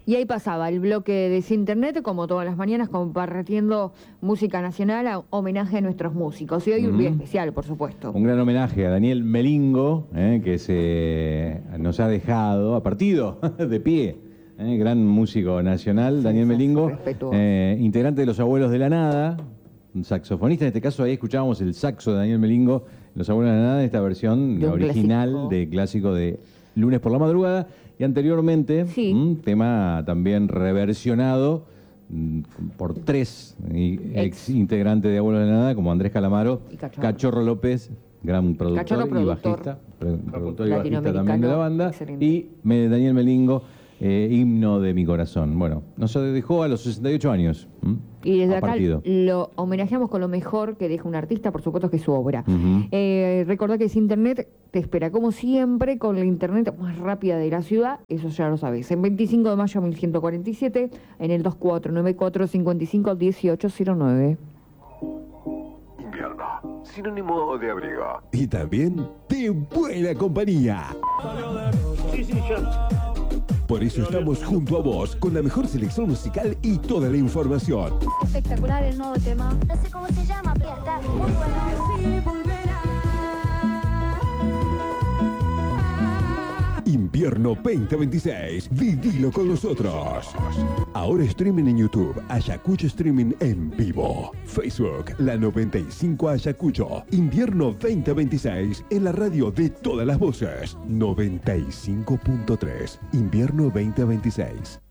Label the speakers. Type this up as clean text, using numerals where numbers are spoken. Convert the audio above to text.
Speaker 1: Y ahí pasaba el bloque de Sin Internet, como todas las mañanas, compartiendo música nacional a homenaje a nuestros músicos. Y hoy un día especial, por supuesto.
Speaker 2: Un gran homenaje a Daniel Melingo, que nos ha dejado, a partido de pie. Gran músico nacional, Daniel Melingo, integrante de Los Abuelos de la Nada, un saxofonista. En este caso, ahí escuchábamos el saxo de Daniel Melingo, Los Abuelos de la Nada, esta versión, la original de clásico de Lunes por la Madrugada. Y anteriormente, un tema también reversionado por tres ex integrantes de Abuelos de la Nada, como Andrés Calamaro, Cachorro López, gran productor y bajista, productor y bajista también de la banda, y Daniel Melingo, Himno de mi corazón. Bueno, nos dejó a los 68 años.
Speaker 1: Y desde acá lo homenajeamos con lo mejor que deja un artista, por supuesto, que es su obra. Recordá que Sin Internet te espera, como siempre, con la internet más rápida de la ciudad, eso ya lo sabés. En 25 de mayo 1147, en el 2494-55-1809.
Speaker 3: Invierno, sinónimo de abrigo.
Speaker 4: Y también de buena compañía. Por eso estamos junto a vos, con la mejor selección musical y toda la información.
Speaker 5: Espectacular el nuevo tema. No sé cómo se llama, pero está muy bueno.
Speaker 4: Invierno 2026. Vivilo con nosotros. Ahora streaming en YouTube, Ayacucho Streaming en vivo. Facebook, la 95 Ayacucho. Invierno 2026 en la radio de todas las voces. 95.3. Invierno 2026.